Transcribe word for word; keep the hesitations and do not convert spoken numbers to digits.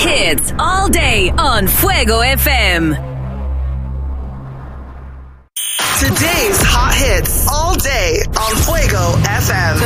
hits all day on Fuego F M. Today's hot hits all day on Fuego F M.